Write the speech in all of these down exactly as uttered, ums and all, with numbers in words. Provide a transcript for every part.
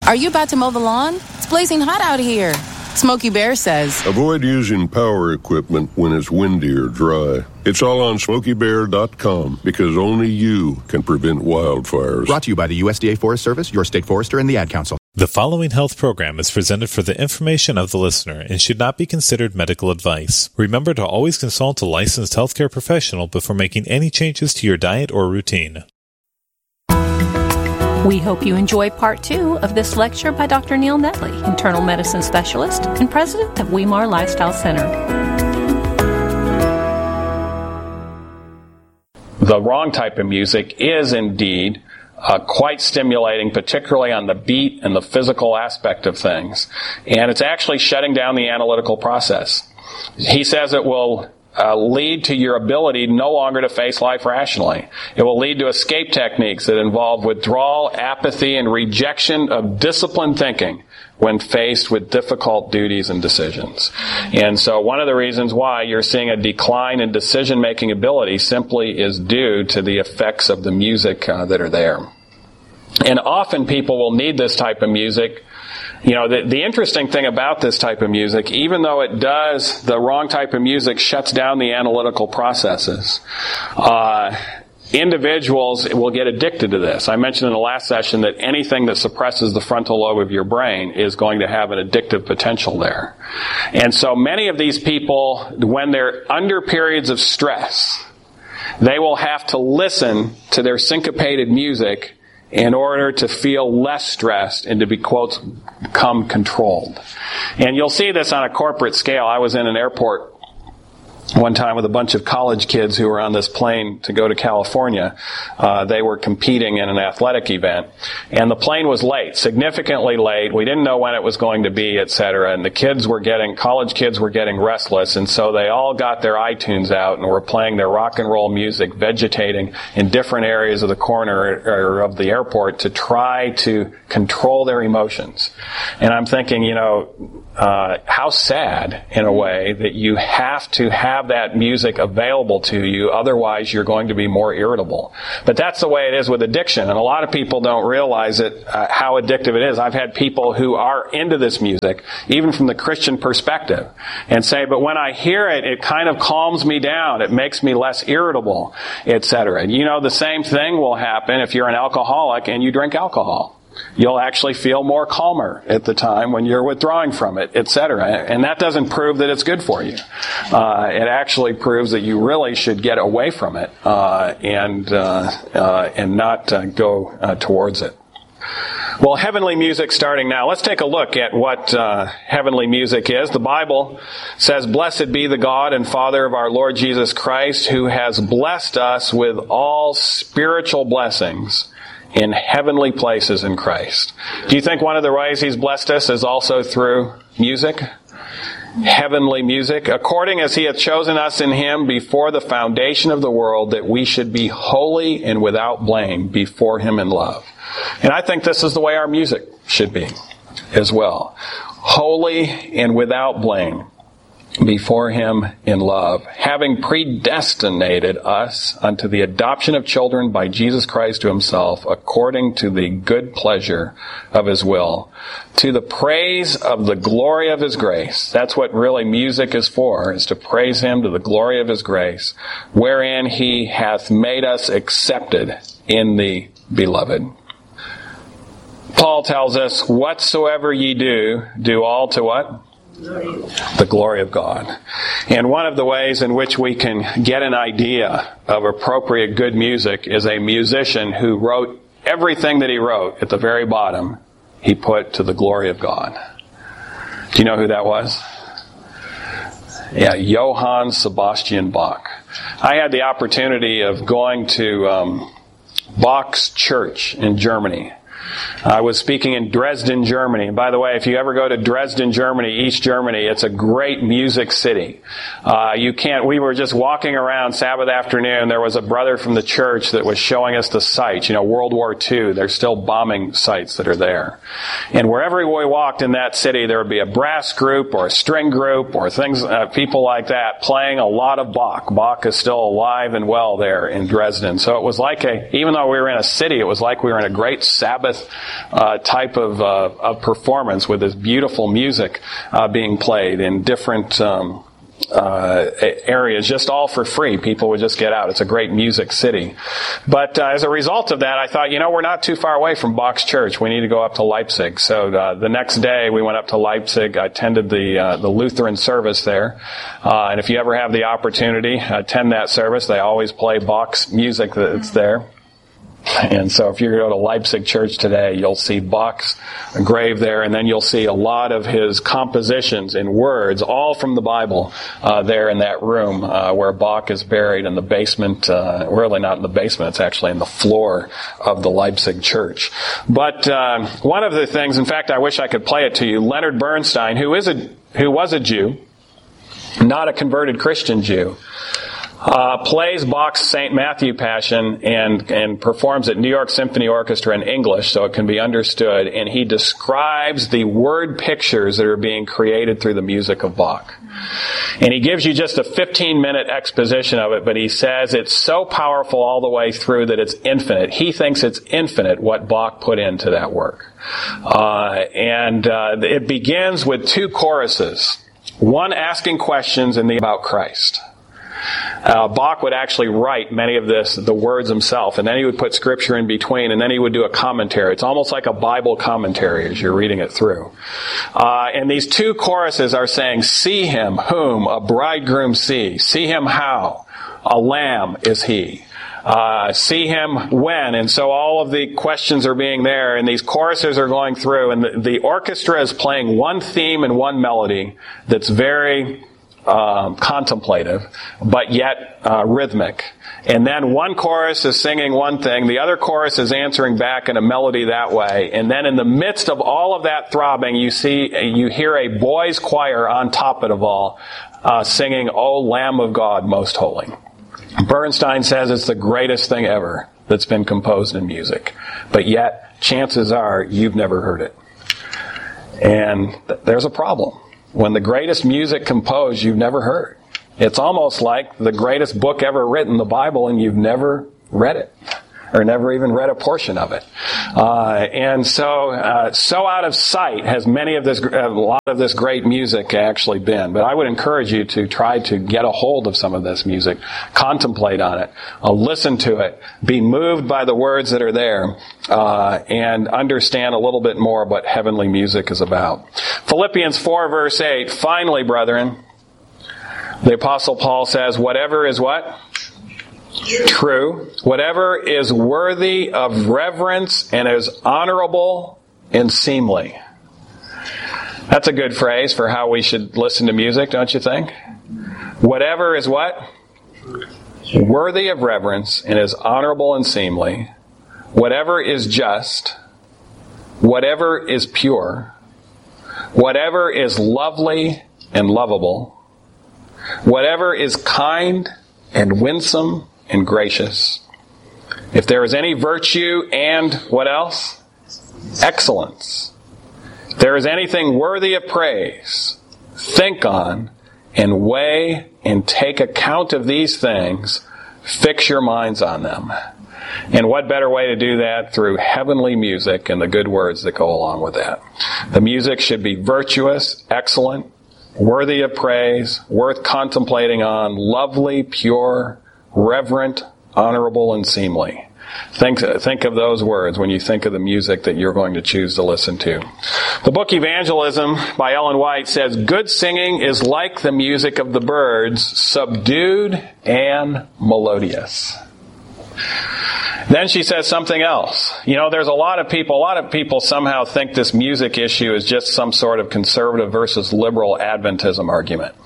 Are you about to mow the lawn? It's blazing hot out here. Smokey Bear says, avoid using power equipment when it's windy or dry. It's all on smokey bear dot com because only you can prevent wildfires. Brought to you by the U S D A Forest Service, your state forester, and the Ad Council. The following health program is presented for the information of the listener and should not be considered medical advice. Remember to always consult a licensed healthcare professional before making any changes to your diet or routine. We hope you enjoy part two of this lecture by Doctor Neil Netley, internal medicine specialist and president of Weimar Lifestyle Center. The wrong type of music is indeed uh, quite stimulating, particularly on the beat and the physical aspect of things. And it's actually shutting down the analytical process. He says it will Uh, lead to your ability no longer to face life rationally. It will lead to escape techniques that involve withdrawal, apathy, and rejection of disciplined thinking when faced with difficult duties and decisions. And so one of the reasons why you're seeing a decline in decision-making ability simply is due to the effects of the music uh, that are there. And often people will need this type of music. You know, the, the interesting thing about this type of music, even though it does, the wrong type of music shuts down the analytical processes, uh, individuals will get addicted to this. I mentioned in the last session that anything that suppresses the frontal lobe of your brain is going to have an addictive potential there. And so many of these people, when they're under periods of stress, they will have to listen to their syncopated music in order to feel less stressed and to be, quote, become controlled. And you'll see this on a corporate scale. I was in an airport one time with a bunch of college kids who were on this plane to go to California. Uh, they were competing in an athletic event. And the plane was late, significantly late. We didn't know when it was going to be, et cetera. And the kids were getting, college kids were getting restless. And so they all got their iTunes out and were playing their rock and roll music, vegetating in different areas of the corner or of the airport to try to control their emotions. And I'm thinking, you know, uh, how sad, in a way, that you have to have have that music available to you, otherwise you're going to be more irritable. But that's the way it is with addiction, and a lot of people don't realize it, uh, how addictive it is. I've had people who are into this music, even from the Christian perspective, and say, but when I hear it, it kind of calms me down, it makes me less irritable, et cetera. You know, the same thing will happen if you're an alcoholic and you drink alcohol. You'll actually feel more calmer at the time when you're withdrawing from it, et cetera. And that doesn't prove that it's good for you. Uh, it actually proves that you really should get away from it uh, and uh, uh, and not uh, go uh, towards it. Well, heavenly music starting now. Let's take a look at what uh, heavenly music is. The Bible says, "Blessed be the God and Father of our Lord Jesus Christ, who has blessed us with all spiritual blessings in heavenly places in Christ." Do you think one of the ways He's blessed us is also through music? Heavenly music. "According as He hath chosen us in Him before the foundation of the world, that we should be holy and without blame before Him in love." And I think this is the way our music should be as well. Holy and without blame before Him in love, having predestinated us unto the adoption of children by Jesus Christ to Himself, according to the good pleasure of His will, to the praise of the glory of His grace. That's what really music is for, is to praise Him to the glory of His grace, wherein He hath made us accepted in the Beloved. Paul tells us, "Whatsoever ye do, do all to" what? The glory of God. And one of the ways in which we can get an idea of appropriate good music is a musician who wrote everything that he wrote at the very bottom, he put "to the glory of God." Do you know who that was? Yeah, Johann Sebastian Bach. I had the opportunity of going to um, Bach's church in Germany. I was speaking in Dresden, Germany. And by the way, if you ever go to Dresden, Germany, East Germany, it's a great music city. Uh, you can't, we were just walking around Sabbath afternoon. There was a brother from the church that was showing us the sites. You know, World War Two, there's still bombing sites that are there. And wherever we walked in that city, there would be a brass group or a string group or things, uh, people like that playing a lot of Bach. Bach is still alive and well there in Dresden. So it was like a, even though we were in a city, it was like we were in a great Sabbath Sabbath uh, type of, uh, of performance with this beautiful music uh, being played in different um, uh, areas, just all for free. People would just get out. It's a great music city. But uh, as a result of that, I thought, you know, we're not too far away from Bach's church. We need to go up to Leipzig. So uh, the next day, we went up to Leipzig. I attended the uh, the Lutheran service there. Uh, and if you ever have the opportunity, attend that service. They always play Bach's music that's there. And so if you go to Leipzig Church today, you'll see Bach's grave there, and then you'll see a lot of his compositions in words, all from the Bible, uh, there in that room uh, where Bach is buried in the basement, uh, really not in the basement, it's actually in the floor of the Leipzig Church. But uh, one of the things, in fact, I wish I could play it to you, Leonard Bernstein, who is a who was a Jew, not a converted Christian Jew, Uh, plays Bach's Saint Matthew Passion and, and performs at New York Symphony Orchestra in English so it can be understood. And he describes the word pictures that are being created through the music of Bach. And he gives you just a fifteen minute exposition of it, but he says it's so powerful all the way through that it's infinite. He thinks it's infinite what Bach put into that work. Uh, and uh, it begins with two choruses, one asking questions and the about Christ. Uh, Bach would actually write many of this, the words himself, and then he would put scripture in between, and then he would do a commentary. It's almost like a Bible commentary as you're reading it through. Uh, and these two choruses are saying, see him, whom a bridegroom sees. See him how? A lamb is he. Uh, see him when, and so all of the questions are being there, and these choruses are going through, and the, the orchestra is playing one theme and one melody that's very Um, contemplative, but yet uh, rhythmic. And then one chorus is singing one thing, the other chorus is answering back in a melody that way. And then in the midst of all of that throbbing, you see, you hear a boys' choir on top of it all, uh, singing, "O Lamb of God, most holy." Bernstein says it's the greatest thing ever that's been composed in music. But yet, chances are, you've never heard it. And th- there's a problem. When the greatest music composed you've never heard. It's almost like the greatest book ever written, the Bible, and you've never read it. Or never even read a portion of it. Uh, and so, uh, so out of sight has many of this, a lot of this great music actually been. But I would encourage you to try to get a hold of some of this music. Contemplate on it. Uh, listen to it. Be moved by the words that are there. Uh, and understand a little bit more what heavenly music is about. Philippians four verse eight, finally, brethren, the Apostle Paul says, whatever is what? True. Whatever is worthy of reverence and is honorable and seemly. That's a good phrase for how we should listen to music, don't you think? Whatever is what? Worthy of reverence and is honorable and seemly. Whatever is just. Whatever is pure. Whatever is lovely and lovable. Whatever is kind and winsome and gracious. If there is any virtue and, what else? Excellence. If there is anything worthy of praise, think on and weigh and take account of these things. Fix your minds on them. And what better way to do that through heavenly music and the good words that go along with that. The music should be virtuous, excellent, worthy of praise, worth contemplating on, lovely, pure, reverent, honorable, and seemly. Think, think of those words when you think of the music that you're going to choose to listen to. The book Evangelism by Ellen White says, good singing is like the music of the birds, subdued and melodious. Then she says something else. You know, there's a lot of people, a lot of people somehow think this music issue is just some sort of conservative versus liberal Adventism argument.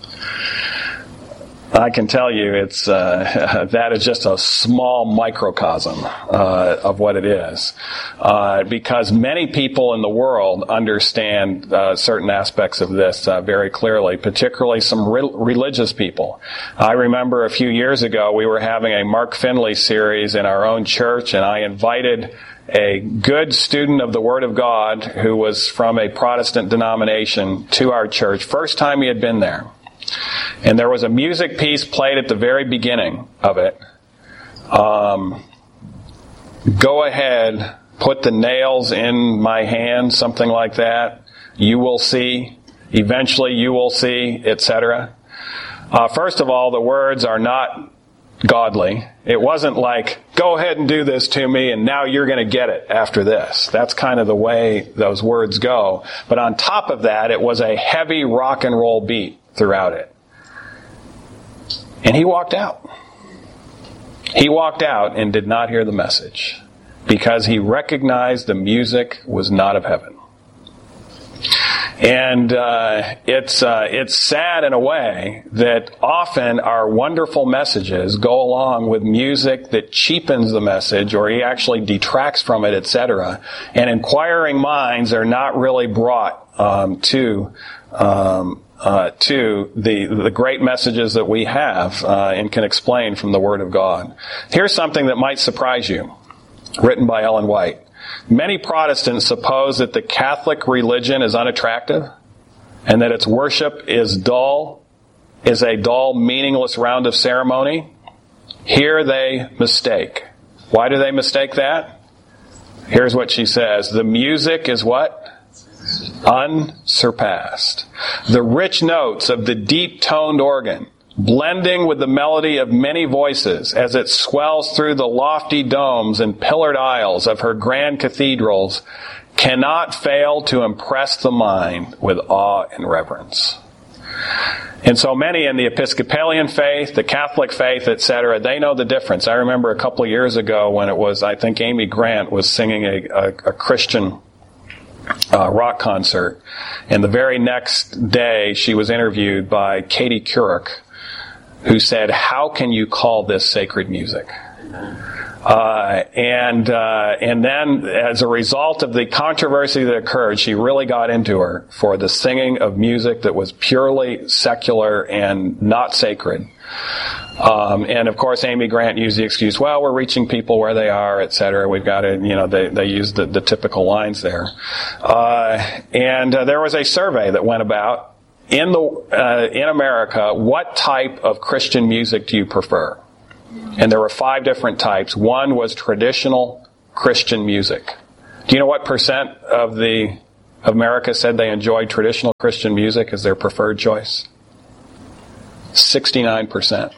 I can tell you it's uh, that is just a small microcosm uh, of what it is. Uh, because many people in the world understand uh, certain aspects of this uh, very clearly, particularly some re- religious people. I remember a few years ago we were having a Mark Finley series in our own church, and I invited a good student of the Word of God who was from a Protestant denomination to our church. First time he had been there. And there was a music piece played at the very beginning of it. Um, Go ahead, put the nails in my hands, something like that. You will see. Eventually you will see, et cetera. Uh, first of all, the words are not godly. It wasn't like, go ahead and do this to me and now you're going to get it after this. That's kind of the way those words go. But on top of that, it was a heavy rock and roll beat throughout it. And he walked out. He walked out and did not hear the message because he recognized the music was not of heaven. And uh, it's uh, it's sad in a way that often our wonderful messages go along with music that cheapens the message or he actually detracts from it, et cetera. And inquiring minds are not really brought um, to um, uh, to the the great messages that we have uh, and can explain from the Word of God. Here's something that might surprise you, written by Ellen White. Many Protestants suppose that the Catholic religion is unattractive and that its worship is dull, is a dull, meaningless round of ceremony. Here they mistake. Why do they mistake that? Here's what she says. The music is what? Unsurpassed. The rich notes of the deep-toned organ, blending with the melody of many voices as it swells through the lofty domes and pillared aisles of her grand cathedrals, cannot fail to impress the mind with awe and reverence. And so many in the Episcopalian faith, the Catholic faith, et cetera, they know the difference. I remember a couple of years ago when it was, I think Amy Grant was singing a, a, a Christian Uh, rock concert. And the very next day, she was interviewed by Katie Couric, who said, how can you call this sacred music? Uh, and uh, and then, as a result of the controversy that occurred, she really got into her for the singing of music that was purely secular and not sacred. Um, and of course, Amy Grant used the excuse, well, we're reaching people where they are, et cetera. We've got to, you know, they, they used the, the typical lines there. Uh, and uh, there was a survey that went about in the, uh, in America, what type of Christian music do you prefer? And there were five different types. One was traditional Christian music. Do you know what percent of the, of America said they enjoyed traditional Christian music as their preferred choice? sixty-nine percent.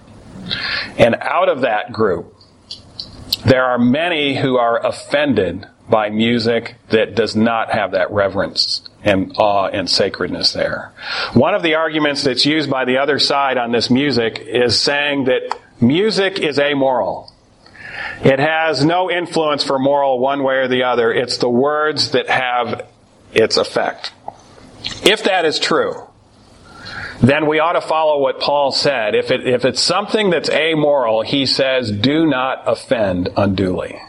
And out of that group, there are many who are offended by music that does not have that reverence and awe and sacredness there. One of the arguments that's used by the other side on this music is saying that music is amoral. It has no influence for moral one way or the other. It's the words that have its effect. If that is true, then we ought to follow what Paul said. If it, if it's something that's amoral, he says, do not offend unduly.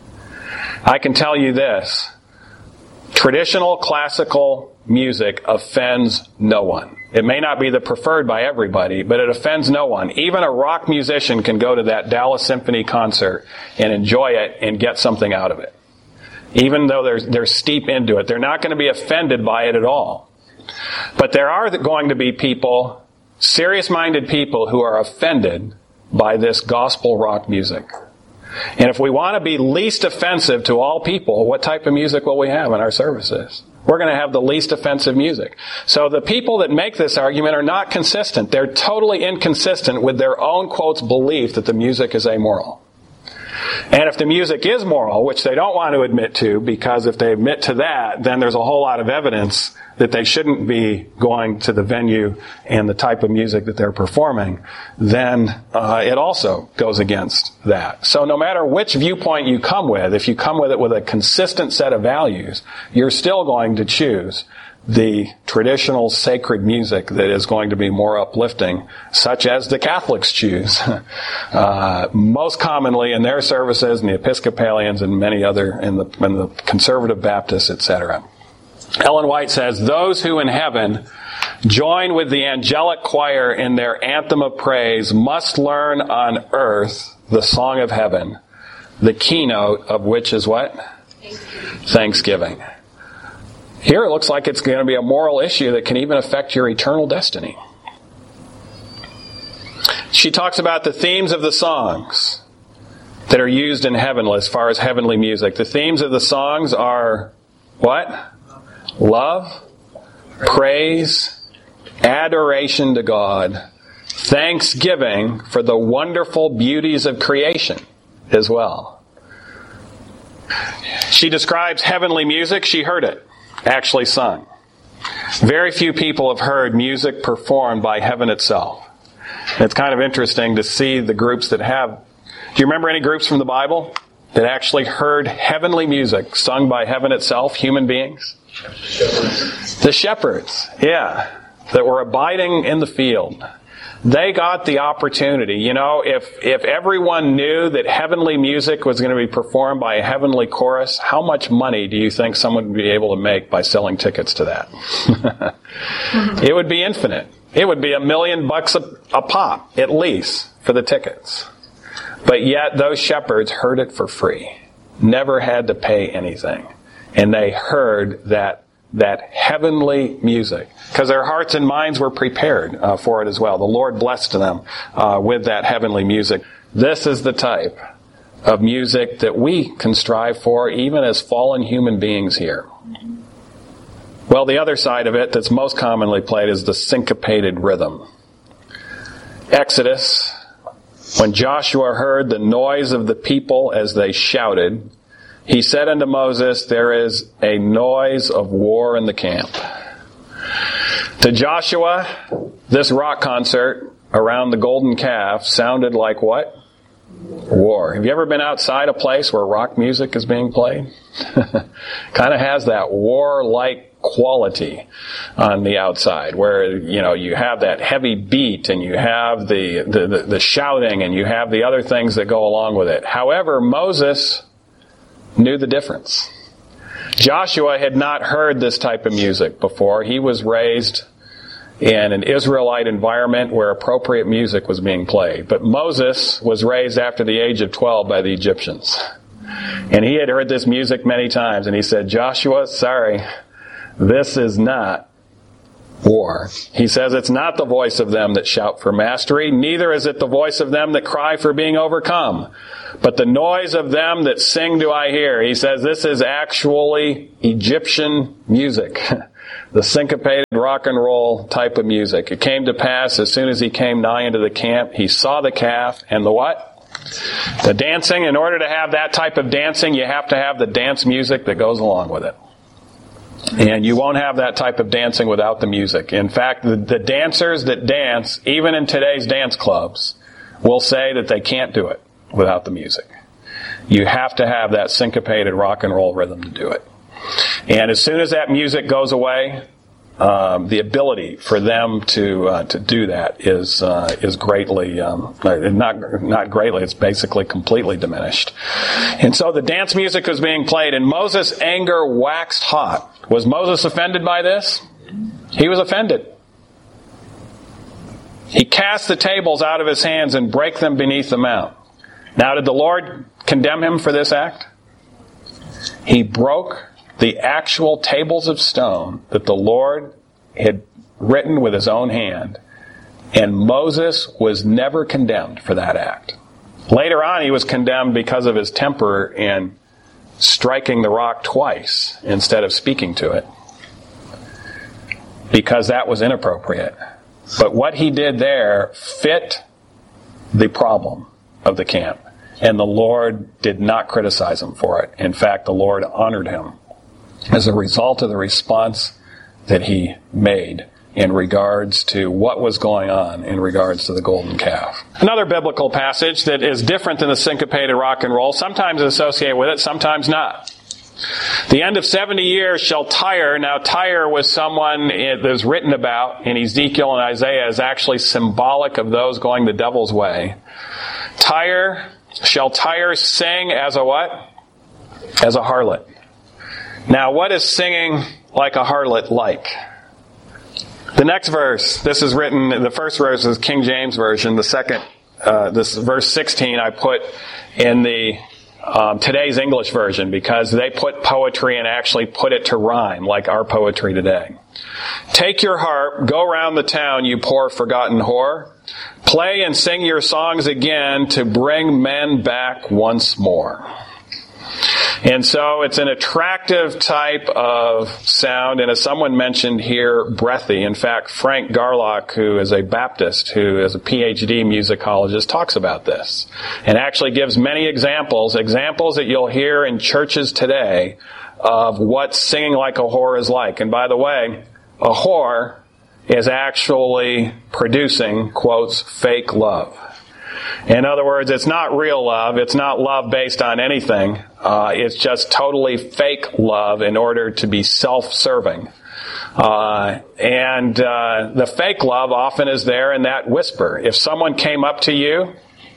I can tell you this. Traditional classical music offends no one. It may not be the preferred by everybody, but it offends no one. Even a rock musician can go to that Dallas Symphony concert and enjoy it and get something out of it. Even though they're, they're steep into it. They're not going to be offended by it at all. But there are going to be people, serious-minded people, who are offended by this gospel rock music. And if we want to be least offensive to all people, what type of music will we have in our services? We're going to have the least offensive music. So the people that make this argument are not consistent. They're totally inconsistent with their own, quotes, belief that the music is amoral. And if the music is moral, which they don't want to admit to, because if they admit to that, then there's a whole lot of evidence that they shouldn't be going to the venue and the type of music that they're performing, then uh, it also goes against that. So no matter which viewpoint you come with, if you come with it with a consistent set of values, you're still going to choose the traditional sacred music that is going to be more uplifting, such as the Catholics choose, uh, most commonly in their services, and the Episcopalians and many other, in the, in the Conservative Baptists, et cetera. Ellen White says, those who in heaven join with the angelic choir in their anthem of praise must learn on earth the song of heaven, the keynote of which is what? Thanksgiving. Thanksgiving. Here it looks like it's going to be a moral issue that can even affect your eternal destiny. She talks about the themes of the songs. that are used in heaven as far as heavenly music. The themes of the songs are what? Love, praise, adoration to God, thanksgiving for the wonderful beauties of creation as well. She describes heavenly music. She heard it actually sung. Very few people have heard music performed by heaven itself. It's kind of interesting to see the groups that have. Do you remember any groups from the Bible that actually heard heavenly music sung by heaven itself, human beings? The shepherds, yeah, that were abiding in the field. They got the opportunity. You know, if if everyone knew that heavenly music was going to be performed by a heavenly chorus, how much money do you think someone would be able to make by selling tickets to that? It would be infinite. It would be a million bucks a, a pop, at least, for the tickets. But yet those shepherds heard it for free. Never had to pay anything. And they heard that that heavenly music, because their hearts and minds were prepared uh, for it as well. The Lord blessed them uh, with that heavenly music. This is the type of music that we can strive for even as fallen human beings here. Well, the other side of it that's most commonly played is the syncopated rhythm. Exodus, when Joshua heard the noise of the people as they shouted, he said unto Moses, there is a noise of war in the camp. To Joshua, this rock concert around the golden calf sounded like what? War. Have you ever been outside a place where rock music is being played? Kind of has that war-like quality on the outside, where, you know, you have that heavy beat and you have the, the, the, the shouting and you have the other things that go along with it. However, Moses knew the difference. Joshua had not heard this type of music before. He was raised in an Israelite environment where appropriate music was being played. But Moses was raised after the age of twelve by the Egyptians. And he had heard this music many times. And he said, Joshua, sorry, this is not war. He says it's not the voice of them that shout for mastery, neither is it the voice of them that cry for being overcome. But the noise of them that sing do I hear. He says this is actually Egyptian music. The syncopated rock and roll type of music. It came to pass as soon as he came nigh into the camp, he saw the calf and the what? The dancing. In order to have that type of dancing, you have to have the dance music that goes along with it. And you won't have that type of dancing without the music. In fact, the, the dancers that dance, even in today's dance clubs, will say that they can't do it without the music. You have to have that syncopated rock and roll rhythm to do it. And as soon as that music goes away, um, the ability for them to uh, to do that is uh, is greatly um, not not greatly. It's basically completely diminished. And so the dance music was being played, and Moses' anger waxed hot. Was Moses offended by this? He was offended. He cast the tables out of his hands and brake them beneath the mount. Now, did the Lord condemn him for this act? He broke the actual tables of stone that the Lord had written with his own hand, and Moses was never condemned for that act. Later on, he was condemned because of his temper in striking the rock twice instead of speaking to it, because that was inappropriate. But what he did there fit the problem of the camp, and the Lord did not criticize him for it. In fact, the Lord honored him as a result of the response that he made in regards to what was going on in regards to the golden calf. Another biblical passage that is different than the syncopated rock and roll, sometimes associated with it, sometimes not. The end of seventy years shall Tyre. Now Tyre was someone that is written about in Ezekiel and Isaiah as actually symbolic of those going the devil's way. Tyre, shall Tyre sing as a what? As a harlot. Now, what is singing like a harlot like? The next verse, this is written, the first verse is King James Version. The second, uh, this verse sixteen I put in the um, today's English version, because they put poetry and actually put it to rhyme, like our poetry today. Take your harp, go round the town, you poor forgotten whore. Play and sing your songs again to bring men back once more. And so it's an attractive type of sound, and as someone mentioned here, breathy. In fact, Frank Garlock, who is a Baptist, who is a P H D musicologist, talks about this and actually gives many examples, examples that you'll hear in churches today of what singing like a whore is like. And by the way, a whore is actually producing, quotes, fake love. In other words, it's not real love. It's not love based on anything. Uh, it's just totally fake love in order to be self-serving. Uh, and uh, the fake love often is there in that whisper. If someone came up to you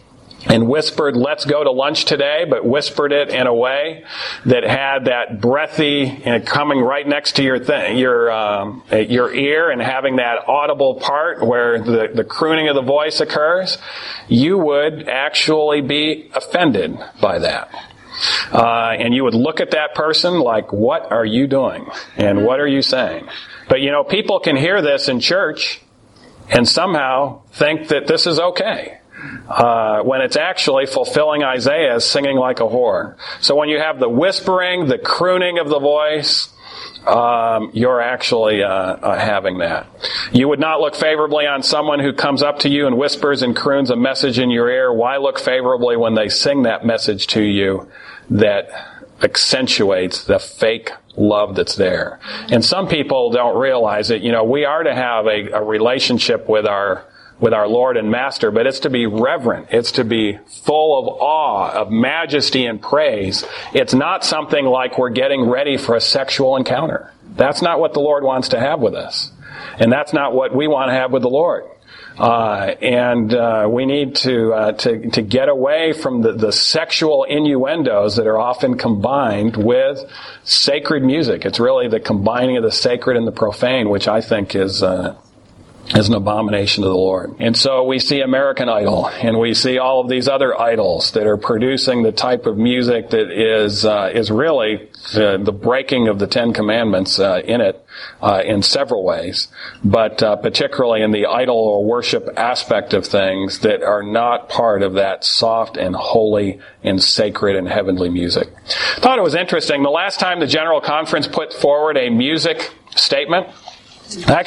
and whispered, let's go to lunch today, but whispered it in a way that had that breathy and coming right next to your th- your um, your ear and having that audible part where the, the crooning of the voice occurs, you would actually be offended by that. Uh, and you would look at that person like, what are you doing? And what are you saying? But you know, people can hear this in church and somehow think that this is okay. Uh, when it's actually fulfilling Isaiah as singing like a whore. So when you have the whispering, the crooning of the voice, um, you're actually uh, uh, having that. You would not look favorably on someone who comes up to you and whispers and croons a message in your ear. Why look favorably when they sing that message to you that accentuates the fake love that's there? And some people don't realize it. You know, we are to have a, a relationship with our with our Lord and Master, but it's to be reverent. It's to be full of awe, of majesty and praise. It's not something like we're getting ready for a sexual encounter. That's not what the Lord wants to have with us. And that's not what we want to have with the Lord. Uh, and uh, we need to, uh, to to get away from the, the sexual innuendos that are often combined with sacred music. It's really the combining of the sacred and the profane, which I think is uh, is an abomination to the Lord. And so we see American Idol, and we see all of these other idols that are producing the type of music that is uh, is really the, the breaking of the Ten Commandments uh, in it uh, in several ways, but uh, particularly in the idol or worship aspect of things that are not part of that soft and holy and sacred and heavenly music. I thought it was interesting. The last time the General Conference put forward a music statement, actually